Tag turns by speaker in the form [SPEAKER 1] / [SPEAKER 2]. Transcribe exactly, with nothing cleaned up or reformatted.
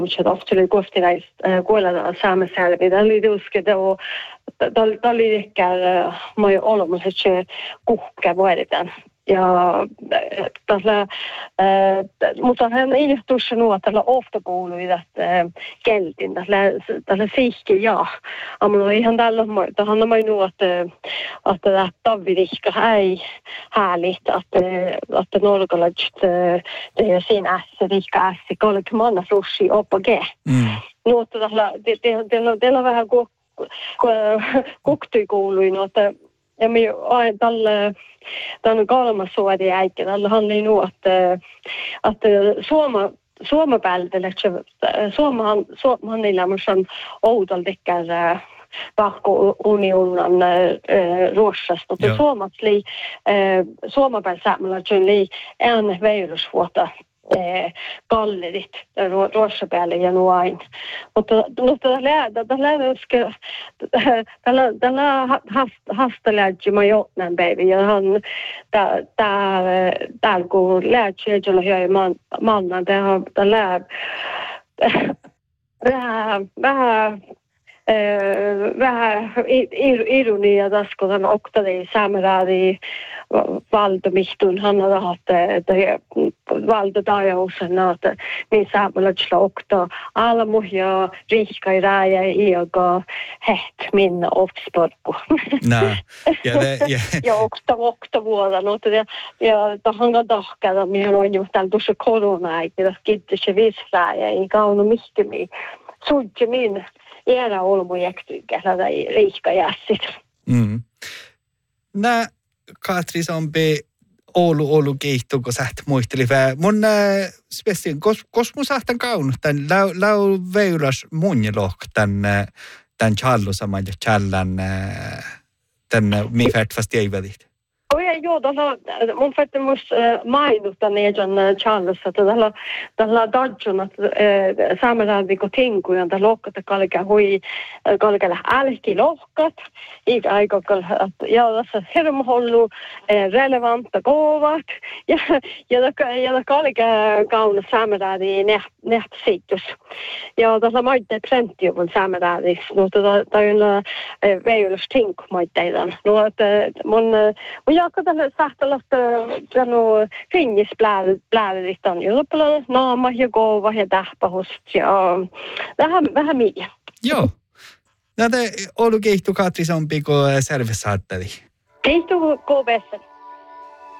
[SPEAKER 1] Mutta oftelu kohtilais kuolella saamisjälvi. Tämä oli tuskeda och tämä oli ehkä moi olemus, se kuhke vuodetaan. Ja tällä mutta hän ei tuossa nuo tällä oftakouluja keltin tällä tällä sihki ja amma ihan tällä tähän mä nuo että että tavvirikka ei härligt att att norrkollet det är sin asse rika asse kolk manna frushi opage nuo tällä det det det on vähän kuktikouluin että ja me aina tällä tämän kolmas suori äikkä tällä handli nu att att Suoma Suoma päältä Suomahan Suomahan niillä on outolla tekee pakko unionan ruossasta mutta Suomatli Suoma päällä saamalla tuli en virusvuotta kallerit ruossa päälle ja noin. Mutta mutta tällä tällä uske tällä tällä hastaläji mä jotnan baby ja hän tää tää täällä kun lähtee jolla hyö man mannan tää tällä vähän vähän vähän ironia tässä kun hän oktadi saamelaadi valtomihtun hän on hatt valtotaajausena että niin saamelaisilla okta almuja rikka i raja iga het minna ofsporku.
[SPEAKER 2] Nää. Ja ja
[SPEAKER 1] ja okta okta vuoda no ja ja tahanga tahkada minä on jo täällä tuossa korona-aikana kiitos se visraja ei kauno mihtimi suutje min era olmujektykä tai rikka jässit.
[SPEAKER 2] Mm. Nää Katri Sompi Oulu Oulu keihto kun säht muisteli vää. Mun spesiin kos kos mun sahtan kaunut tän lau lau veuras munjeloh tän tän challu saman ja challan tän mi färt fast ei vedit.
[SPEAKER 1] Oi joo tällä mun fätte mus mainita nejan challussa että tällä tällä dodjona saamelainen kun tinkuja tällä lohkata kalka hui kalkalla älki lohkat eikä aika ja tässä hirmuhollu relevanta kovat ja ja ja kalka kauna saamelainen ne ne situs ja tällä maitte plenty on saamelainen no tätä on veilus tinku maitteidan no että mun jag kan tällä sahtella tano finnis blädrit on ju på naama ja kova ja tähpähust ja vähän vähän mikä.
[SPEAKER 2] Joo. Näitä Oulu keihtu Katri Sompi ko service saatteli.
[SPEAKER 1] Keihtu kovessa.